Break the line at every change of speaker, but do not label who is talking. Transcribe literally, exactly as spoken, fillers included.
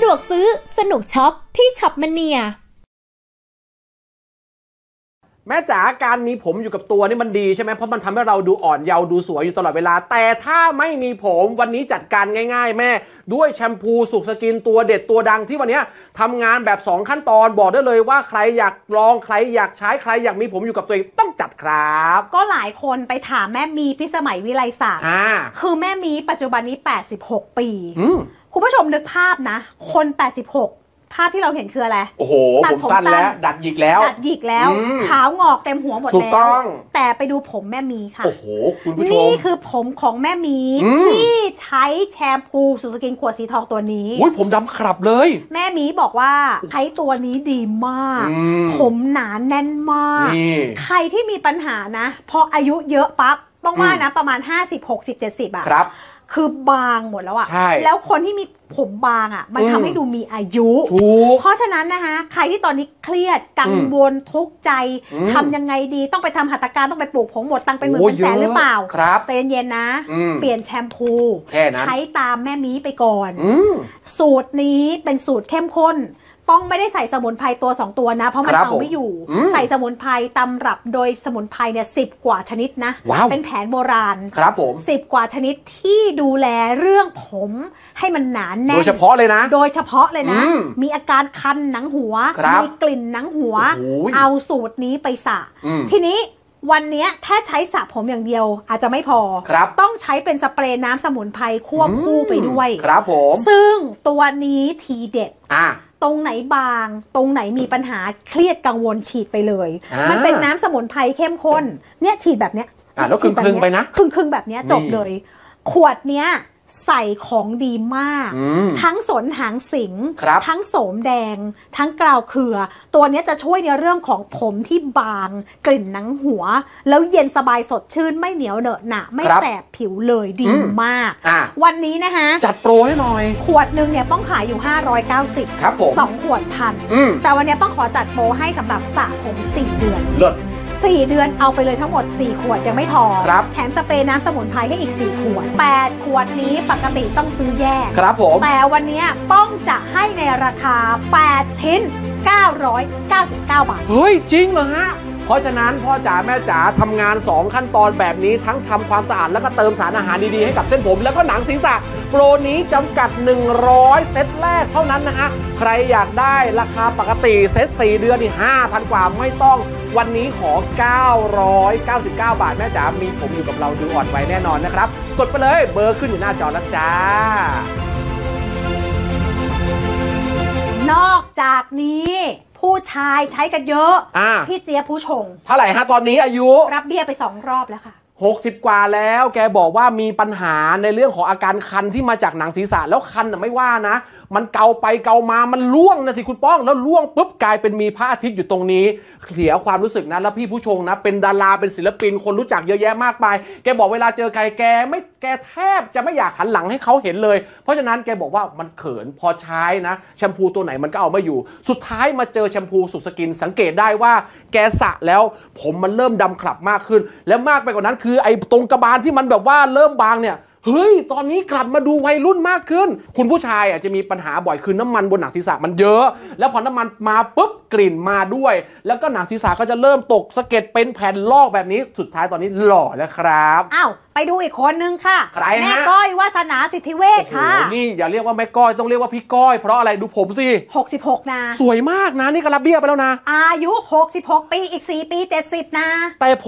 ดวกซื้อสนุกช็อปที่ช็อปมเนีย
แม่จ๋าการมีผมอยู่กับตัวนี่มันดีใช่ไหมเพราะมันทำให้เราดูอ่อนเยาว์ดูสวยอยู่ตลอดเวลาแต่ถ้าไม่มีผมวันนี้จัดการง่ายๆแม่ด้วยแชมพูสุขสกินตัวเด็ดตัวดังที่วันนี้ทำงานแบบสองขั้นตอนบอกได้เลยว่าใครอยากลองใครอยากใช้ใครอยากมีผมอยู่กับตัวเองต้องจัดครับ
ก็หลายคนไปถามแม่มีพิสมัยวิไลศักดิ์คือแม่มีปัจจุบันนี้แปดสิบหกปีคุณผู้ชมนึกภาพนะคนแปดสิบหกภาพที่เราเห็นคืออะไร
โอ้โหผมสั้นแล้วดัดหยิกแล้ว
ดัดหยิกแล้วขาวงอกเต็มหัวหมดแล้วแต่ไปดูผมแม่มีค่ะ
โอ้โหคุณผู้ชม
นี่คือผมของแม่มีที่ใช้แชมพูสุสกินขวดสีทองตัวนี้
อุ้ยผมดำครับเลย
แม่มีบอกว่าใช้ตัวนี้ดีมากผมหนาแน่นมากใครที่มีปัญหานะพออายุเยอะปั๊บต้องว่านะประมาณห้าสิบ หกสิบ เจ็ดสิบอะ
ครับ
คือบางหมดแล้วอะแล้วคนที่มีผมบางอะมันทำให้ดูมีอายุเพราะฉะนั้นนะคะใครที่ตอนนี้เครียดกังวลทุกข์ใจทำยังไงดีต้องไปทำหัตถการต้องไปปลูกผมหมดตังเป็นหมื่นเป็นแสนหรือเปล่าใจเย็นๆนะเปลี่ยนแชมพูใช้ตามแม่มีไปก่อนสูตรนี้เป็นสูตรเข้มข้นป้องไม่ได้ใส่สมุนไพรตัวสองตัวนะเพราะมันเอาไม่อยู่ใส่สมุนไพรตำรับโดยสมุนไพรเนี่ยสิบกว่าชนิดนะเป็นแผนโบราณ
ครับผม
สิบกว่าชนิดที่ดูแลเรื่องผมให้มันหนาแน่น
โดยเฉพาะเลยนะ
โดยเฉพาะเลยนะมีอาการคันหนังหัวมีกลิ่นหนังหัวเอาสูตรนี้ไปสระทีนี้วันนี้ถ้าใช้สระผมอย่างเดียวอาจจะไม่พอต้องใช้เป็นสเปรย์น้ำสมุนไพรควบคู่ไปด้วย
ครับผม
ซึ่งตัวนี้ทีเด็ดตรงไหนบางตรงไหนมีปัญหาเครียดกังวลฉีดไปเลยมันเป็นน้ำสมุนไพรเข้มข้นเนี่ยฉีดแบบเนี้ย
อ่ะแล้วครึ่งๆไปนะ
ครึ่งๆแบบเนี้ยจบเลยขวดเนี้ยใส่ของดีมากทั้งสนหางสิงทั้งโสมแดงทั้งกราวเขือตัวนี้จะช่วยในเรื่องของผมที่บางกลิ่นหนังหัวแล้วเย็นสบายสดชื่นไม่เหนียวเหนอะหนะไม่แสบผิวเลยดีมากวันนี้นะคะ
จัดโปรให้หน่อย
ขวดหนึ่งเนี่ยป้องขายอยู่ห้าร้อยเก้าสิบ
ครับผม
สองขวดพันแต่วันนี้ป้องขอจัดโปรให้สำหรับสระผมสี่เดือน
เลิศ
สี่เดือนเอาไปเลยทั้งหมดสี่ขวดยังไม่พอแถมสเปรย์น้ำสมุนไพรให้อีกสี่ขวดแปดขวดนี้ปกติต้องซื้อแยก
ครับผม
แต่วันนี้ป้องจะให้ในราคาแปดชิ้นเก้าร้อยเก้าสิบเก้าบาท
เฮ้ยจริงเหรอฮะเพราะฉะนั้นพ่อจ๋าแม่จ๋าทำงานสองขั้นตอนแบบนี้ทั้งทำความสะอาดแล้วก็เติมสารอาหารดีๆให้กับเส้นผมแล้วก็หนังศีรษะโปรนี้จำกัดหนึ่งร้อยเซตแรกเท่านั้นนะฮะใครอยากได้ราคาปกติเซตสี่เดือนนี่ ห้าพัน กว่าไม่ต้องวันนี้ขอเก้าร้อยเก้าสิบเก้าบาทแม่จ๋ามีผมอยู่กับเราดูอ่อนไวแน่นอนนะครับกดไปเลยเบอร์ขึ้นอยู่หน้าจอแล้วจ้
านอกจากนี้ผู้ชายใช้กันเยอะพี่เจี๊ยบผู้ชง
เท่าไหร่ฮะตอนนี้อายุ
รับเบี้ยไปสองรอบแล้วค่ะ
หกสิบกว่าแล้วแกบอกว่ามีปัญหาในเรื่องของอาการคันที่มาจากหนังศีรษะแล้วคันน่ะไม่ว่านะมันเกาไปเกามามันล่วงนะสิคุณป้องแล้วล่วงปุ๊บกลายเป็นมีพระอาทิตย์อยู่ตรงนี้เสียความรู้สึกนะแล้วพี่ผู้ชงนะเป็นดาราเป็นศิลปินคนรู้จักเยอะแยะมากมายแกบอกเวลาเจอใครแกไม่แกแทบจะไม่อยากหันหลังให้เขาเห็นเลยเพราะฉะนั้นแกบอกว่ามันเขินพอใช้นะแชมพูตัวไหนมันก็เอาไม่อยู่สุดท้ายมาเจอแชมพูสุขสกินสังเกตได้ว่าแกสระแล้วผมมันเริ่มดำขลับมากขึ้นแล้วมากไปกว่านั้นคือไอ้ตรงกระบาลที่มันแบบว่าเริ่มบางเนี่ยเฮ้ยตอนนี้กลับมาดูวัยรุ่นมากขึ้นคุณผู้ชายอ่ะจะมีปัญหาบ่อยคือน้ำมันบนหนังศีรษะมันเยอะแล้วพอน้ำมันมาปุ๊บกลิ่นมาด้วยแล้วก็หนังศีรษะก็จะเริ่มตกสะเก็ดเป็นแผ่นลอกแบบนี้สุดท้ายตอนนี้หล่อแล้วครับ
อ้าวไปดูอีกคนนึงค่ะ
ใครฮะ
แม่ก้อยวาสนาสิทธิเวชค่ะ
นี่อย่าเรียกว่าแม่ก้อยต้องเรียกว่าพี่ก้อยเพราะอะไรดูผมสิ
หกสิบหกนะ
สวยมากนะนี่ก็รับเบี้ยไปแล้วนะ
อายุหกสิบหกปีอีกสี่ปีเจ็ดสิบนะ
แต่